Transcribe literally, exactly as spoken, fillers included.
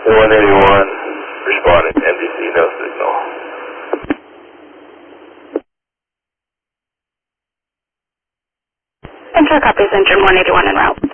one eighty-one, responding, N B C, no signal. Enter copies, engine one eighty-one en route.